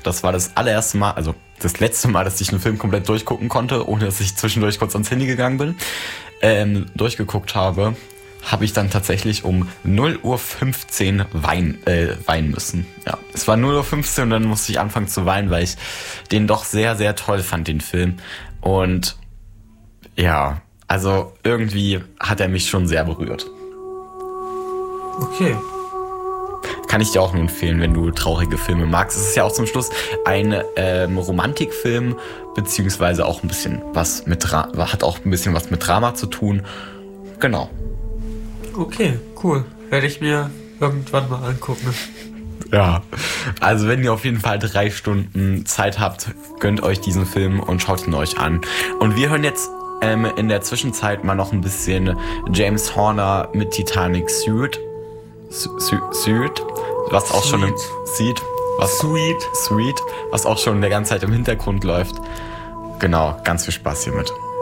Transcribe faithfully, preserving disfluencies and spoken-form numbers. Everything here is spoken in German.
Das war das allererste Mal, also das letzte Mal, dass ich einen Film komplett durchgucken konnte, ohne dass ich zwischendurch kurz ans Handy gegangen bin, ähm, durchgeguckt habe, habe ich dann tatsächlich um null Uhr fünfzehn wein, äh, weinen müssen. Ja, es war null Uhr fünfzehn und dann musste ich anfangen zu weinen, weil ich den doch sehr, sehr toll fand, den Film. Und ja, also irgendwie hat er mich schon sehr berührt. Okay. Kann ich dir auch nur empfehlen, wenn du traurige Filme magst. Es ist ja auch zum Schluss ein ähm, Romantikfilm, beziehungsweise auch ein bisschen was mit Dra- hat auch ein bisschen was mit Drama zu tun. Genau. Okay, cool. Werde ich mir irgendwann mal angucken. Ja, also wenn ihr auf jeden Fall drei Stunden Zeit habt, gönnt euch diesen Film und schaut ihn euch an. Und wir hören jetzt ähm, in der Zwischenzeit mal noch ein bisschen James Horner mit Titanic Suit. Suit, was auch schon im Sweet, was Sweet, Sweet, was auch schon der ganze Zeit im Hintergrund läuft. Genau, ganz viel Spaß hiermit.